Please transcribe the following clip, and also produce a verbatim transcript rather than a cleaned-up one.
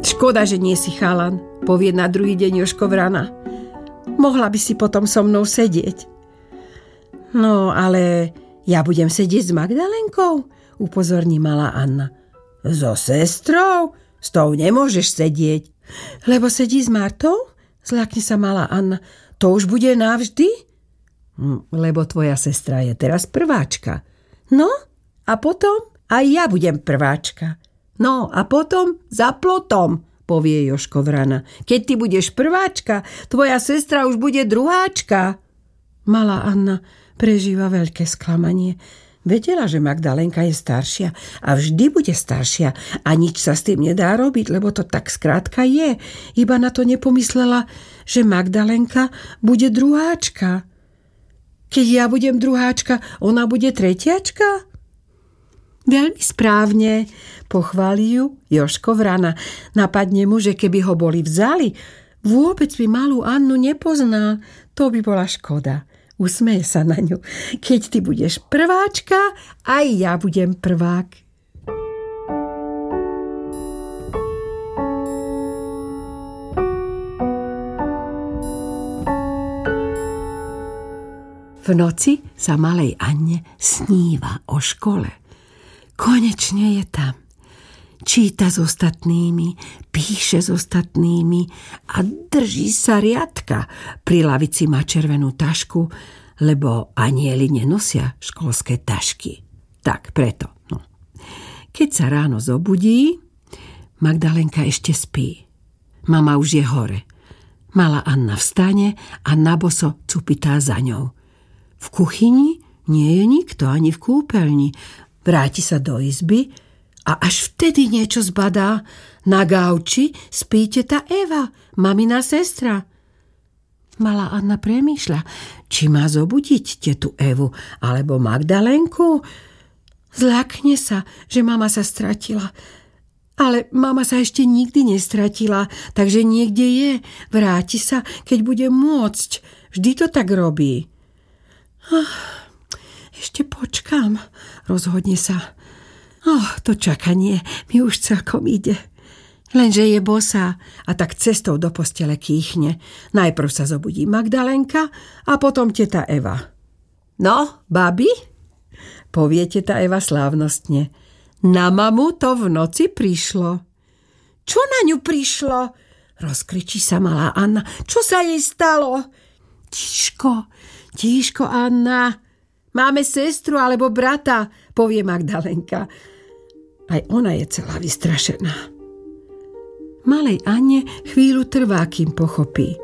Škoda, že nie si chalan, povie na druhý deň Jožko vrana. Mohla by si potom so mnou sedieť. No, ale ja budem sedieť s Magdalenkou, upozorní malá Anna. So sestrou? S tou nemôžeš sedieť. Lebo sedí s Martou? Zľakne sa malá Anna. To už bude navždy? Lebo tvoja sestra je teraz prváčka. No, a potom aj ja budem prváčka. No, a potom za plotom, povie Jožko vrana. Keď ty budeš prváčka, tvoja sestra už bude druháčka. Malá Anna prežíva veľké sklamanie. Vedela, že Magdalenka je staršia a vždy bude staršia a nič sa s tým nedá robiť, lebo to tak skrátka je. Iba na to nepomyslela, že Magdalenka bude druháčka. Keď ja budem druháčka, ona bude tretiačka? Veľmi správne, pochváli ju Jožko vrana. Napadne mu, že keby ho boli vzali, vôbec by malú Annu nepozná. To by bola škoda. Usmeje sa na ňu. Keď ty budeš prváčka, aj ja budem prvák. V noci sa malej Anne sníva o škole. Konečne je tam. Číta s ostatnými, píše s ostatnými a drží sa riadka. Pri lavici má červenú tašku, lebo anieli nenosia školské tašky. Tak preto. No. Keď sa ráno zobudí, Magdalenka ešte spí. Mama už je hore. Malá Anna vstane a naboso cupitá za ňou. V kuchyni nie je nikto, ani v kúpeľni. Vráti sa do izby a až vtedy niečo zbadá. Na gauči spí teta Eva, mamina sestra. Malá Anna premýšľa, či má zobudiť tetu Evu alebo Magdalenku. Zľakne sa, že mama sa stratila. Ale mama sa ešte nikdy nestratila, takže niekde je. Vráti sa, keď bude môcť. Vždy to tak robí. Oh, ešte počkám, rozhodne sa. Oh, to čakanie mi už celkom ide. Lenže je bosá a tak cestou do postele kýchne. Najprv sa zobudí Magdalenka a potom teta Eva. No, babi, povie teta Eva slávnostne. Na mamu to v noci prišlo. Čo na ňu prišlo? Rozkričí sa malá Anna. Čo sa jej stalo? Tíško, tíško, Anna. Máme sestru alebo brata, povie Magdalenka. Aj ona je celá vystrašená. Malej Anne chvíľu trvá, kým pochopí.